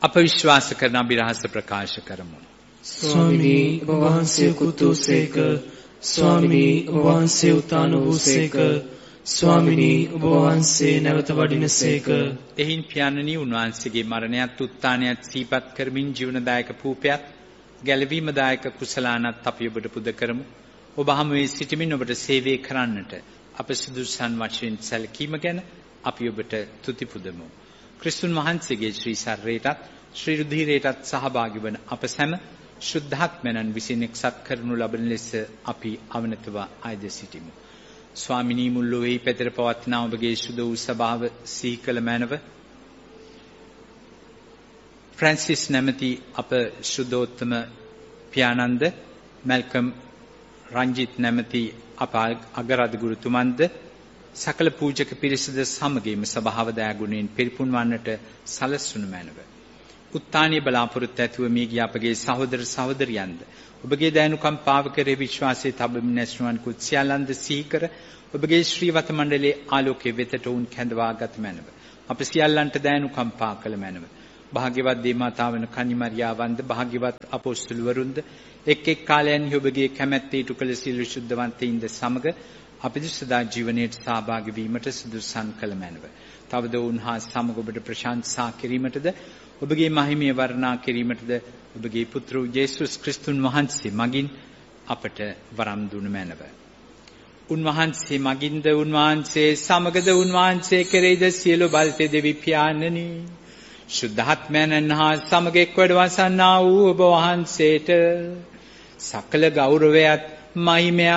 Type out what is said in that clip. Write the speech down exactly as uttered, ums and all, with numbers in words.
අප විශ්වාස කරන අභිරහස ප්‍රකාශ කරමු. ස්වාමිනී ඔබ වහන්සේ කුතුසේක, ස්වාමිනී ඔබ වහන්සේ උතාන වූසේක, ස්වාමිනී ඔබ වහන්සේ නැවත වඩිනසේක. එහින් පියාණනි උන්වහන්සේගේ මරණයත් උත්ථානයත් සිහිපත් කරමින් ජීවනදායක පූපයත් ගැලවීමදායක කුසලානත් අපි ඔබට පුද කරමු. ඔබ හමුවේ සිටමින් ඔබට සේවය කරන්නට අප සුදුසුසන් වශයෙන් සැලකීම ගැන අපි ඔබට තුති පුදමු. ක්‍රිස්තුන් වහන්සේගේ ශ්‍රී ශරීරයටත් ශ්‍රී රුධිරයටත් සහභාගී වන අප සැම ශුද්ධාත්මයන් විසින් එක්සත් කරනු ලබන ලෙස අපි අවනතව ආයද සිටිමු. ස්වාමිනී මුල්ලොවෙහි පැතර පවත්නා ඔබගේ සුද වූ සභාව සිහි කළ මැනව ෆ්‍රැන්සිස් නැමැති අප සුදෝත්තම පියාණන්ද, මැල්කම් රංජිත් නැමැති අප අගරාධ ගුරුතුමන්ද, සකල පූජක පිරිසද සමගින්ම සභාව දයාගුණයෙන් පිරිපුන් වන්නට සලස්වනු මැනව. උත්ථානීය බලාපොරොත්තු ඇතුව මිය ගිය අපගේ සහෝදර සහෝදරියන්ද ඔබගේ දයනුකම් පාව කරේ විශ්වාසයේ තබමින් නැස්නුවන් කුත් සියල්ලන්ද සිහි කර ඔබගේ ශ්‍රීවත මණ්ඩලයේ ආලෝකයේ වෙතට උන් කැඳවාගත් මැනව. අප සියල්ලන්ට දයනුකම් පා කළ මැනව. භාග්‍යවත් දේවමාතාවන කන්නිමරියාවන්ද, භාග්‍යවත් අපොස්තුලවරුන්ද එක් එක් කාලයන්හි ඔබගේ කැමැත්තේ ඉටු කළ සියලු ශුද්ධවන්තයින්ද සමග අපිට සදා ජීවනයේ සහභාගී වීමට සුදුසුසන් කළ මැනව. තවද උන්හා සමග ඔබට ප්‍රශංසා කිරීමටද ඔබගේ මහිමය වර්ණනා කිරීමටද ඔබගේ පුත්‍ර යේසුස් ක්‍රිස්තුන් වහන්සේ මගින් අපට වරම් දුන මැනව. උන්වහන්සේ මගින්ද, උන්වහන්සේ සමගද, උන්වහන්සේ කෙරෙහිද සියලු බලතේ දෙවි පියාණනි, ශුද්ධාත්මයන් හා සමග එක් වැඩවසන්නා වූ ඔබ වහන්සේට සකල ගෞරවයත් මහිමයත්